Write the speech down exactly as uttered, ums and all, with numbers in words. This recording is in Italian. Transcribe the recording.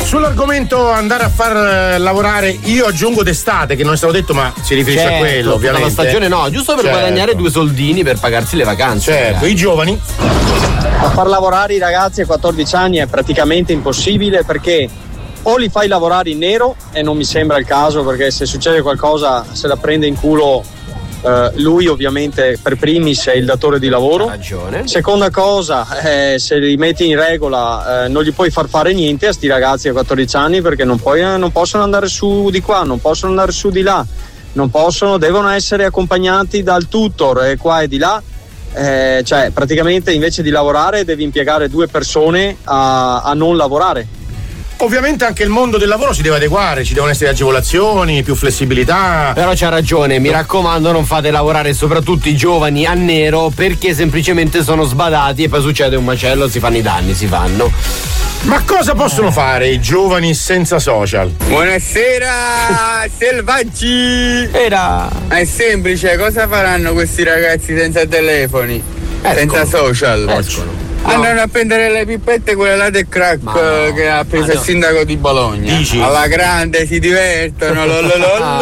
Sull'argomento andare a far lavorare, io aggiungo d'estate, che non è stato detto, ma si riferisce certo, a quello, ovviamente. La stagione no, giusto per certo. guadagnare due soldini per pagarsi le vacanze. Certo, magari. i giovani. A far lavorare i ragazzi a quattordici anni è praticamente impossibile, perché o li fai lavorare in nero, e non mi sembra il caso, perché se succede qualcosa se la prende in culo eh, lui, ovviamente per primis è il datore di lavoro. Ha ragione. Seconda cosa, eh, se li metti in regola eh, non gli puoi far fare niente a sti ragazzi a quattordici anni, perché non, puoi, eh, non possono andare su di qua, non possono andare su di là, non possono, devono essere accompagnati dal tutor e qua e di là. Eh, cioè praticamente invece di lavorare devi impiegare due persone a, a non lavorare. Ovviamente anche il mondo del lavoro si deve adeguare, ci devono essere agevolazioni, più flessibilità. Però c'ha ragione, mi raccomando, non fate lavorare soprattutto i giovani a nero, perché semplicemente sono sbadati e poi succede un macello, si fanno i danni, si fanno. Ma cosa possono fare i giovani senza social? Buonasera selvaggi! Era! È semplice, cosa faranno questi ragazzi senza telefoni? Escono. Senza social? Escono. No. Andano a prendere le pippette, quelle là del crack Ma no. che ha preso Ma il no. sindaco di Bologna. Dici? Alla grande si divertono, lololol.